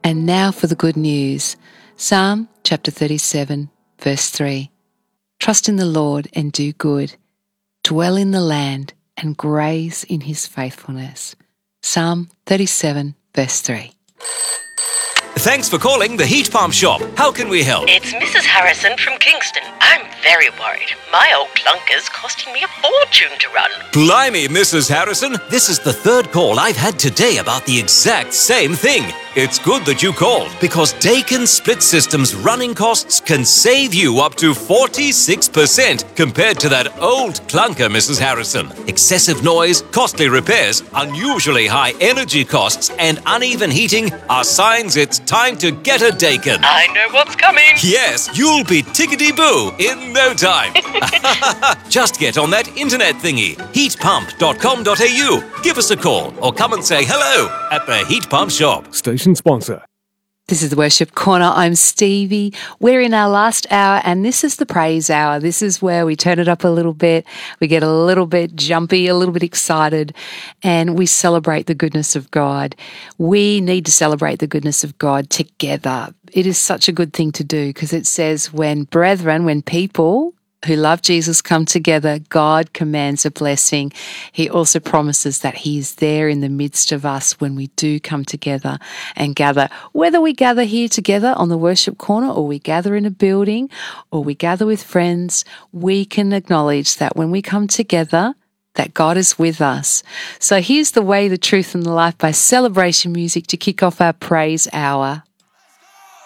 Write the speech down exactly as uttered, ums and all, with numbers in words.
And now for the good news. Psalm chapter thirty-seven, verse three. Trust in the Lord and do good. Dwell in the land and graze in his faithfulness. Psalm thirty-seven, verse three. Thanks for calling the Heat Pump Shop. How can we help? It's Missus Harrison from Kingston. I'm very worried. My old clunker's costing me a fortune to run. Blimey, Missus Harrison. This is the third call I've had today about the exact same thing. It's good that you called, because Daikin Split System's running costs can save you up to forty-six percent compared to that old clunker, Missus Harrison. Excessive noise, costly repairs, unusually high energy costs, and uneven heating are signs it's time to get a Daikin. I know what's coming. Yes, you'll be tickety-boo in no time. Just get on that internet thingy, heat pump dot com dot a u. Give us a call or come and say hello at the Heat Pump Shop. Station sponsor. This is the Worship Corner. I'm Stevie. We're in our last hour, and this is the praise hour. This is where we turn it up a little bit. We get a little bit jumpy, a little bit excited, and we celebrate the goodness of God. We need to celebrate the goodness of God together. It is such a good thing to do, because it says when brethren, when people who love Jesus come together, God commands a blessing. He also promises that he is there in the midst of us when we do come together and gather. Whether we gather here together on the Worship Corner, or we gather in a building, or we gather with friends, we can acknowledge that when we come together, that God is with us. So here's the way, the truth, and the life by Celebration Music to kick off our praise hour.